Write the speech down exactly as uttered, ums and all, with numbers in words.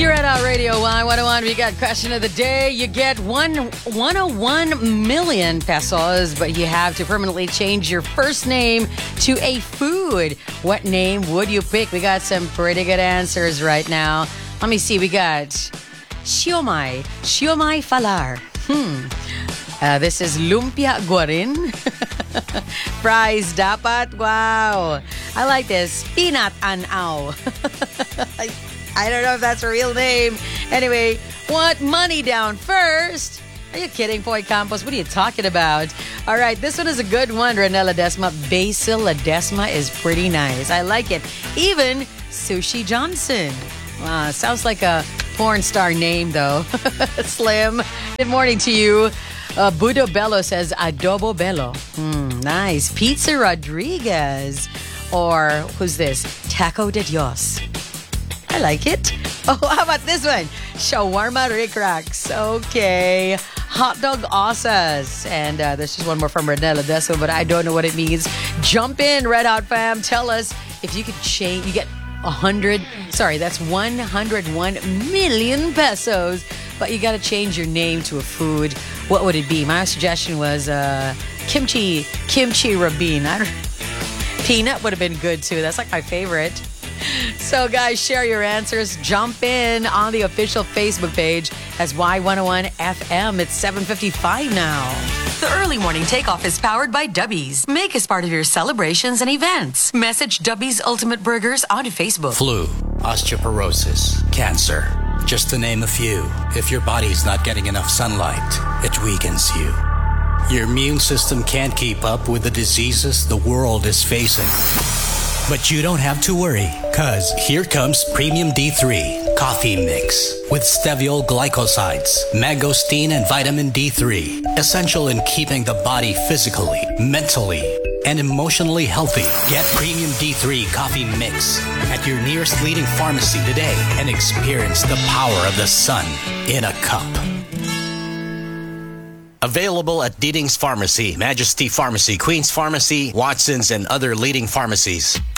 You're at our Radio Y one oh one. We got question of the day. You get one, 101 million pesos, but you have to permanently change your first name to a food. What name would you pick? We got some pretty good answers right now. Let me see. We got Siomai. Siomai Falar. Hmm. Uh, this is Lumpia Guarin. Fries Dapat. Wow. I like this. Peanut Anaw. I don't know if that's a real name. Anyway, want money down first? Are you kidding, Boy Campos? What are you talking about? All right, this one is a good one, Renel Ledesma. Basil Ledesma is pretty nice. I like it. Even Sushi Johnson. Wow, sounds like a porn star name, though. Slim. Good morning to you. Uh, Budo Bello says Adobo Bello. Hmm, nice. Pizza Rodriguez. Or who's this? Taco de Dios. I like it. Oh, how about this one? Shawarma Rick Racks. Okay. Hot dog Osas. And uh, there's just one more from Renella Deso, but I don't know what it means. Jump in, Red Hot fam. Tell us if you could change. You get a hundred. Sorry, that's one hundred one million pesos. But you got to change your name to a food. What would it be? My suggestion was uh, kimchi, kimchi rabin. I don't. Peanut would have been good too. That's like my favorite. So guys, share your answers. Jump in on the official Facebook page as Y one oh one F M. It's seven fifty-five now. The early morning takeoff is powered by Dubby's. Make us part of your celebrations and events. Message Dubby's Ultimate Burgers on Facebook. Flu, osteoporosis, cancer. Just to name a few. If your body's not getting enough sunlight, it weakens you. Your immune system can't keep up with the diseases the world is facing. But you don't have to worry, cause here comes Premium D three Coffee Mix with steviol glycosides, mangosteen, and vitamin D three. Essential in keeping the body physically, mentally, and emotionally healthy. Get Premium D three Coffee Mix at your nearest leading pharmacy today and experience the power of the sun in a cup. Available at Deeding's Pharmacy, Majesty Pharmacy, Queen's Pharmacy, Watson's, and other leading pharmacies.